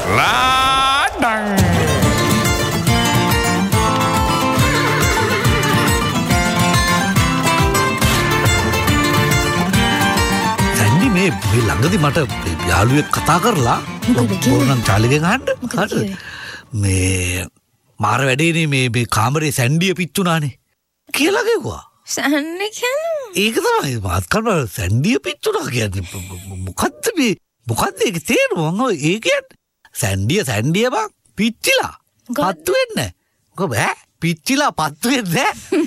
Laden Sandy මේ ළඟදි මට යාළුවෙක් කතා කරලා ඕනම් චාලිගෙන් අහන්න මේ මාර වැඩේනේ මේ කාමරේ සැන්ඩිය පිච්චුනානේ කියලා කිව්වා. සැන්ඩි කියන්නේ ඒක තමයි මාත් කරන සැන්ඩිය පිච්චුනා කියන්නේ මොකද්ද ඒක තේරුම ඒ කියන්නේ සැන්ඩිය බං පිච්චිලා පත්තු වෙන්නේ කොහොම පිච්චිලා පත්තු වෙන්නේ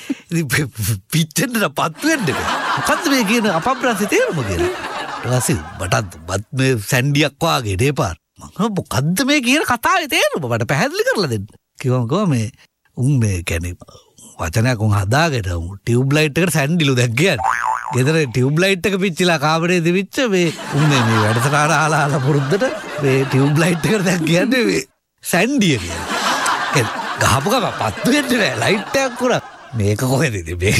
පිච්චෙන්න පත්තු වෙන්නේ මොකද්ද මේ කියන අපබ්‍රාසි තේරුම කියලා ඊට බටත් මේ සැන්ඩියක් වාගේ දෙපාර මම මොකද්ද මේ කියන කතාවේ තේරුම මට පැහැදිලි කරලා දෙන්න කිව්වම මේ උන් මේ කියන්නේ වචනයක් උන් හදාගෙන ටියුබ් ලයිට් එකට සැන්ඩිලු දැක් කියන්නේ ගෙදර ටියුබ් ලයිට් එක පිච්චිලා කාමරේ දිවිච්ච මේ උන් මේ වැඩසටහන ආලා පුරුද්දට මේ ටියුබ් ලයිට් එකට දැක් කියන්නේ මේ සැන්ඩිය කියන්නේ ගහපු ගම පත්තු වෙන්නේ නෑ ලයිට් එකක් උනා මේක කොහෙද මේ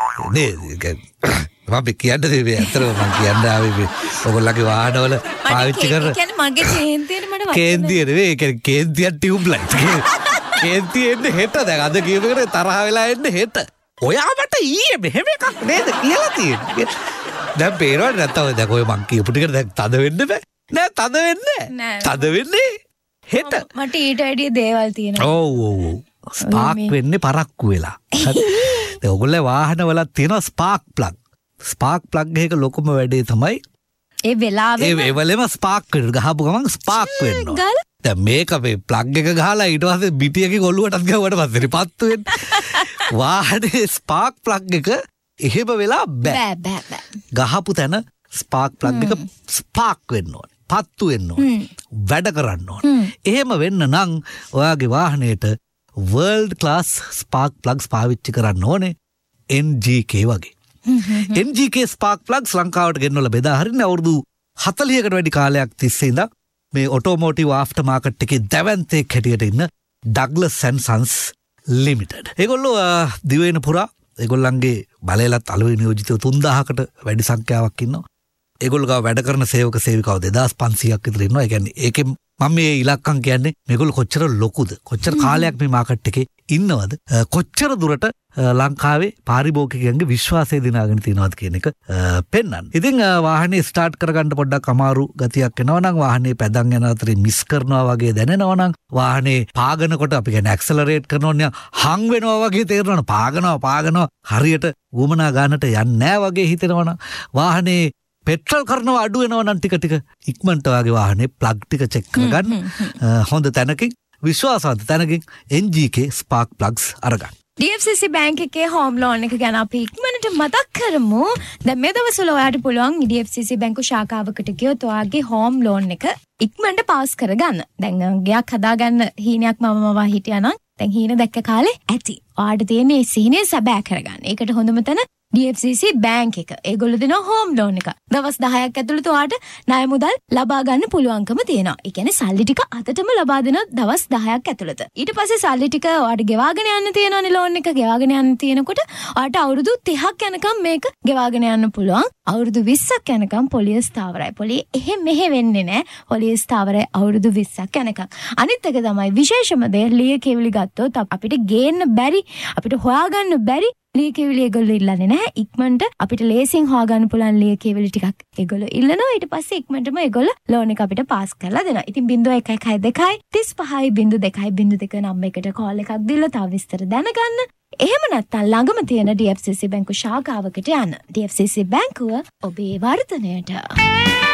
නේද මම කියන්නේ මේ අතරම මම කියන්න ආවේ මේ ඔයගොල්ලන්ගේ වාහනවල පාවිච්චි කරන කියන්නේ මගේ කේන්තියට මට කේන්තිය නෙවෙයි ඒ කියන්නේ කේන්තිය ටියුබ් ලයිට් කේන්තිය එන්නේ හෙට දැන් අද කියපේකට තරහ වෙලා එන්නේ හෙට ඔයා මට ඊයේ මෙහෙම එකක් නේද කියලා තියෙන්නේ දැන් පේනවද නැත්තම් දැන් ඔය මං කියපු ටිකට දැන් තද වෙන්න බෑ නෑ තද වෙන්නේ තද වෙන්නේ හෙට මට ඊට වැඩිය දේවල් තියෙනවා ඔව් ස්පාක් වෙන්නේ පරක්කු වෙලා දැන් ඔයගොල්ලෝ වාහනවල තියෙන ස්පාක් ප්ලග් එක ලොකුම වැඩේ තමයි ඒ වෙලාවෙම ඒ වෙලෙම ස්පාක් වෙන ගහපු ගමන් ස්පාක් වෙනවා දැන් මේක මේ ප්ලග් එක ගහලා ඊට පස්සේ පිටියකින් ඔළුවටත් ගහුවට පස්සේ පත්තු වෙන්නේ වාහනේ ස්පාක් ප්ලග් එක එහෙම වෙලා බෑ ගහපු තැන ස්පාක් ප්ලග් එක ස්පාක් වෙන්න ඕනේ පත්තු වෙන්න ඕනේ වැඩ කරන්න ඕනේ එහෙම වෙන්න නම් ඔයාගේ වාහනේට වර්ල්ඩ් ක්ලාස් ස්පාක් ප්ලග්ස් පාවිච්චි කරන්න ඕනේ NGK වගේ NGK ස්පාක් ප්ලග්ස් ලංකාවට ගෙන්නවලා බෙදා හරින්නේ අවුරුදු 40කට වැඩි කාලයක් තිස්සේ ඉඳන් මේ ඔටෝමෝටිව් ආෆ්ටර් මාකට් එකේ දැවැන්තෙක් හැටියට ඉන්න ඩග්ලස් ඇන්ඩ් සන්ස් ලිමිටඩ්. ඒගොල්ලෝ දිවයින පුරා ඒගොල්ලන්ගේ බලයලත් අලුයි නියෝජිතව 3000කට වැඩි සංඛ්‍යාවක් ඉන්නවා. ඒගොල්ලෝ ගාව වැඩ කරන සේවක සේවිකාව 2500ක් විතර ඉන්නවා. ඒ කියන්නේ ඒකෙන් මම මේ ඉලක්කම් කියන්නේ මේගොල්ලෝ කොච්චර ලොකුද කොච්චර කාලයක් මේ මාකට් එකේ ඉන්නවද කොච්චර දුරට ලංකාවේ පාරිභෝගිකයන්ගේ විශ්වාසය දිනාගෙන තියෙනවද කියන එක පෙන්වන්න. ඉතින් වාහනේ ස්ටාර්ට් කරගන්න පොඩ්ඩක් අමාරු ගතියක් එනවා නම් වාහනේ පැදන් යන අතරේ මිස් කරනවා වගේ දැනෙනවා නම් වාහනේ පාගනකොට අපි කියන්නේ ඇක්සලරේට් කරනවා නම් හං වෙනවා වගේ තේරෙනවා පාගනවා හරියට වුමනා ගන්නට යන්නේ නැහැ වගේ හිතෙනවා නම් වාහනේ පෙට්‍රල් කරනවා අඩු වෙනවා නම් ටික ඉක්මනට වාගේ වාහනේ ප්ලග් ටික චෙක් කරගන්න හොඳ තැනකින් විශ්වාසවත් තැනකින් NGK ස්පාක් ප්ලග්ස් අරගන්න. DFCC බැංක් එකේ හෝම් ලෝන් එක ගැන අපි ඉක්මනට මතක් කරමු. දැන් මේ දවස්වල ඔයාලට පුළුවන් DFCC බැංකු ශාඛාවකට ගියොත් ඔයාගේ හෝම් ලෝන් එක ඉක්මනට පාස් කරගන්න. දැන් ගයක් හදාගන්න හීනයක් මම හිටියා නම් දැන් හීන දැක්ක කාලේ ඇති. ඔයාලට තියෙන මේ සීනේ සැබෑ කරගන්න. ඒකට හොඳම තැන DFCC බැංක් එක. ඒගොල්ලෝ දෙනවා හෝම් ලෝන් එක. දවස් 10ක් ඇතුළත ඔයාට ණය මුදල් ලබා ගන්න පුළුවන්කම තියෙනවා. ඒ කියන්නේ සල්ලි ටික අතටම ලබා දෙන දවස් 10ක් ඇතුළත. ඊට පස්සේ සල්ලි ටික ඔයාට ගෙවාගෙන යන්න තියෙනවනේ ලෝන් එක ගෙවාගෙන යන්න තියෙනකොට ඔයාට අවුරුදු 30ක් යනකම් මේක ගෙවාගෙන යන්න පුළුවන්. අවුරුදු 20ක් යනකම් පොලිය ස්ථාවරයි. පොලිය මෙහෙ වෙන්නේ නැහැ. පොලිය ස්ථාවරයි අවුරුදු 20ක් යනකම්. අනිත් එක තමයි විශේෂම දේ ලියකියවිලි ගත්තොත් අපිට ගේන්න බැරි අපිට හොයාගන්න බැරි ලියකියවිලි ඒගොල්ලෝ ඉල්ලන්නේ නැහැ. ඉක්මනට අපිට ලේසියෙන් හොයාගන්න පුළුවන් ලියකියවිලි ටිකක් ඒගොල්ලෝ ඉල්ලනවා. ඊට පස්සේ ඉක්මනටම ඒගොල්ලෝ ලෝන් එක අපිට පාස් කරලා දෙනවා. ඉතින් 0112 35 02 නම්බරයකට කෝල් එකක් දීලා තව විස්තර දැනගන්න. එහෙම නැත්නම් ළඟම තියෙන DFCC බැංකු ශාඛාවකට යන්න. DFCC බැංකුව ඔබේ වර්ධනයට